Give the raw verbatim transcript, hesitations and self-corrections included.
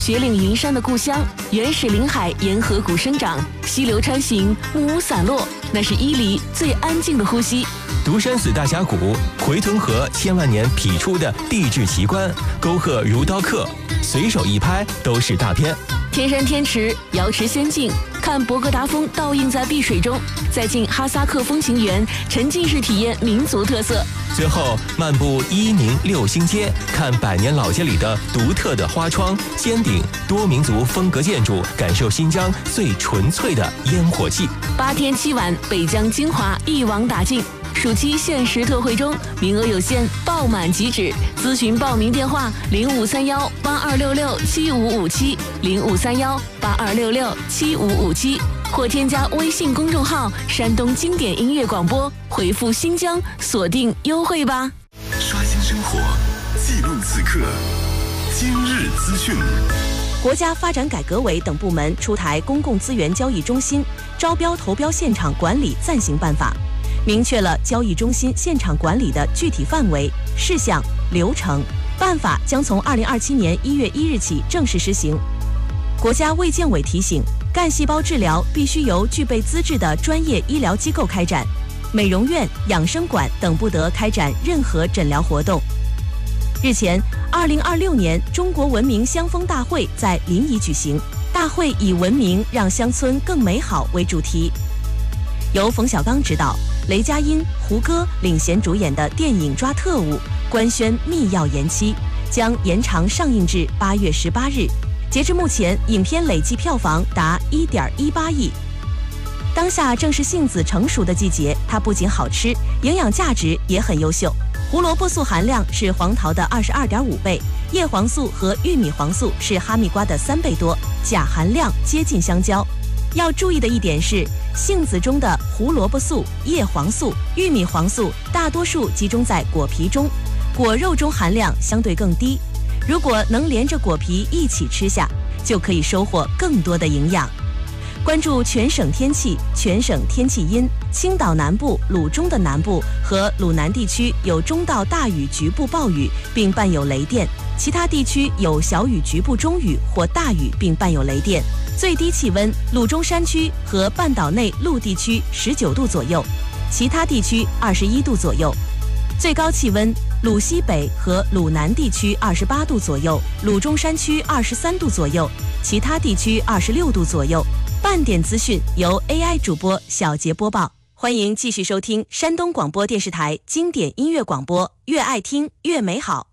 雪岭云山的故乡，原始林海沿河谷生长，溪流穿行，木屋散落，那是伊犁最安静的呼吸。 独山寺大峡谷，回屯河千万年劈出的地质奇观，沟壑如刀刻，随手一拍都是大片。 天山天池，瑶池仙境，看博格达峰倒映在碧水中，再进哈萨克风情园，沉浸式体验民族特色。 最后漫步伊宁六星街，看百年老街里的独特的花窗、尖顶、多民族风格建筑，感受新疆最纯粹的烟火气。 八天七晚，北疆精华一网打尽。暑期限时特惠中，名额有限，爆满即止。咨询报名电话：零五三幺八二六六七五五七，零五三幺八二六六七五五七，或添加微信公众号“山东经典音乐广播”，回复“新疆”锁定优惠吧。 刷新生活，记录此刻，今日资讯。 国家发展改革委等部门出台《公共资源交易中心招标投标现场管理暂行办法》，明确了交易中心现场管理的具体范围、事项、流程。办法将从二零二七年一月一日起正式施行。国家卫健委提醒，干细胞治疗必须由具备资质的专业医疗机构开展，美容院、养生馆等不得开展任何诊疗活动。日前，二零二六年中国文明乡风大会在临沂举行，大会以文明让乡村更美好为主题。由冯小刚执导，雷佳音、胡歌领衔主演的电影《抓特务》官宣密钥延期，将延长上映至八月十八日。截至目前，影片累计票房达一点一八亿。当下正是杏子成熟的季节，它不仅好吃，营养价值也很优秀。胡萝卜素含量是黄桃的二十二点五倍，叶黄素和玉米黄素是哈密瓜的三倍多，钾含量接近香蕉。要注意的一点是，杏子中的胡萝卜素、叶黄素、玉米黄素大多数集中在果皮中，果肉中含量相对更低。如果能连着果皮一起吃下，就可以收获更多的营养。关注全省天气，全省天气阴，青岛南部、鲁中的南部和鲁南地区有中到大雨局部暴雨，并伴有雷电，其他地区有小雨局部中雨或大雨，并伴有雷电。最低气温，鲁中山区和半岛内陆地区十九度左右，其他地区二十一度左右。最高气温，鲁西北和鲁南地区二十八度左右，鲁中山区二十三度左右，其他地区二十六度左右。半点资讯由 A I 主播小杰播报，欢迎继续收听山东广播电视台经典音乐广播，越爱听越美好。